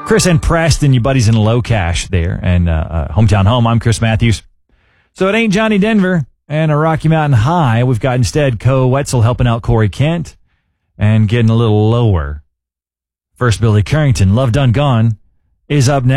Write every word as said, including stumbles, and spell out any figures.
Chris and Preston, you buddies in Low Cash there, and uh, uh, Hometown Home. I'm Chris Matthews. So it ain't Johnny Denver and a Rocky Mountain High. We've got instead Co Wetzel helping out Corey Kent and getting a little lower. First, Billy Currington, Love Done Gone, is up next.